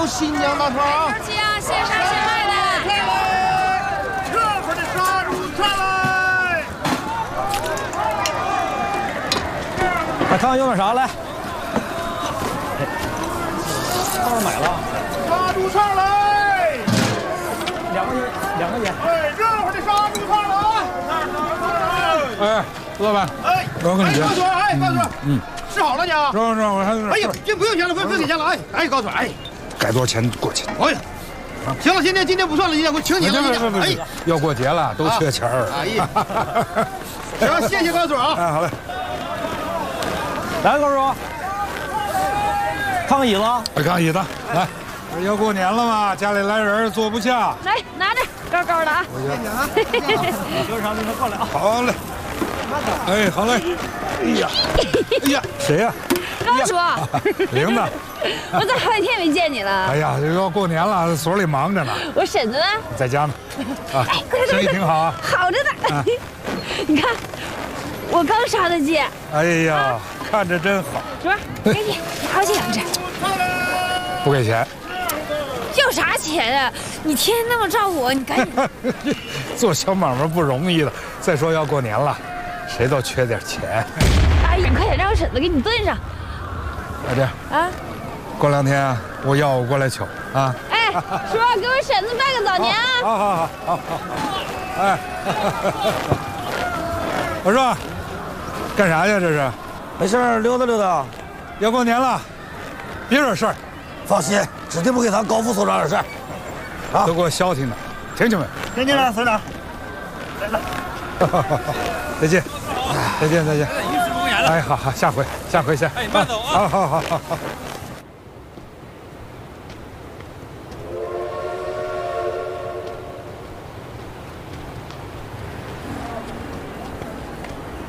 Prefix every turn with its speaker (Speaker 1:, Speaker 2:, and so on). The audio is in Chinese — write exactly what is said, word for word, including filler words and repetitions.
Speaker 1: 新疆大串啊！
Speaker 2: 鸡啊，现杀现卖的。
Speaker 1: 热乎的杀猪串来！
Speaker 3: 来看看用点啥来。到这买了。
Speaker 1: 杀猪串来！
Speaker 3: 两块钱，两块钱。
Speaker 1: 哎，热乎的杀猪串来啊！
Speaker 4: 哎，老板，
Speaker 1: 哎，
Speaker 4: 我跟你讲，
Speaker 1: 高嘴，哎，高嘴，嗯，试好了你啊？
Speaker 4: 是是，我还
Speaker 1: 哎呀，这不用钱了，不用不用给钱了，哎哎，高嘴，哎，
Speaker 4: 该多少钱过去。
Speaker 1: 哎呀，行了，今天今天不算了，今天我请你了，
Speaker 4: 哎，要过节了，都缺钱儿。
Speaker 1: 哎呀，行，谢谢高嘴啊。
Speaker 4: 哎，好嘞。
Speaker 3: 来，高叔，看看椅子。
Speaker 4: 来看椅子，来，要过年了嘛，家里来人坐不下。
Speaker 2: 来，拿着，高高的啊。
Speaker 3: 有啥您快过来啊。
Speaker 4: 好嘞。哎，好嘞。哎呀，哎呀，谁呀？
Speaker 2: 高叔，
Speaker 4: 玲子。
Speaker 2: 我咋好几天没见你了？
Speaker 4: 哎呀，这要过年了，所里忙着呢。
Speaker 2: 我婶子呢？
Speaker 4: 在家呢。啊，生意挺好啊。
Speaker 2: 好着呢。你看，我刚杀的鸡。
Speaker 4: 哎呀，看着真好。
Speaker 2: 叔，给你拿回去两只。
Speaker 4: 不给钱。
Speaker 2: 要啥钱啊？你天天那么照顾我，你赶紧。
Speaker 4: 做小买卖不容易的，再说要过年了，谁都缺点钱。
Speaker 2: 哎呀，你快点让我婶子给你炖上。
Speaker 4: 老弟啊，过两天我要我过来取啊。
Speaker 2: 哎，叔，给我婶子拜个早年啊！
Speaker 4: 好好好好好。哎，我说，干啥去？这是？
Speaker 3: 没事，溜达溜达。
Speaker 4: 要过年了，别惹事儿。
Speaker 3: 放心，指定不给咱高副所长惹事儿。
Speaker 4: 啊，都给我消停了，听见没？
Speaker 3: 听见了，所长。
Speaker 4: 来了。再见，再见，再见。
Speaker 3: 一时不言了。
Speaker 4: 哎，好好，下回，下回见。
Speaker 3: 哎，慢走啊！
Speaker 4: 好好好好好。